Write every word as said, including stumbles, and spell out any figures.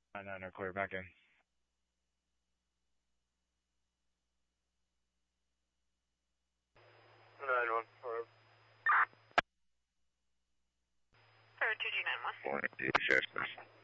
nine nine are clear, back in. nine one four. Third two G nine one. Morning, D H S.